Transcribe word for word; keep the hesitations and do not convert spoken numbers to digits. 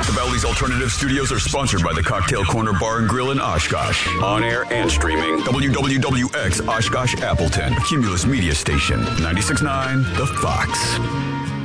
The Valley's Alternative Studios are sponsored by the Cocktail Corner Bar and Grill in Oshkosh. On air and streaming. W W W X Oshkosh Appleton. Cumulus Media Station. ninety-six point nine The Fox.